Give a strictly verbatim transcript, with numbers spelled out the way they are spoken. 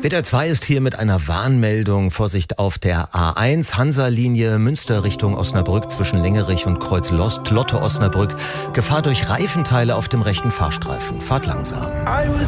W D R zwei ist hier mit einer Warnmeldung. Vorsicht auf der A eins, Hansa-Linie, Münster Richtung Osnabrück zwischen Lengerich und Kreuz-Lotte Osnabrück. Gefahr durch Reifenteile auf dem rechten Fahrstreifen. Fahrt langsam.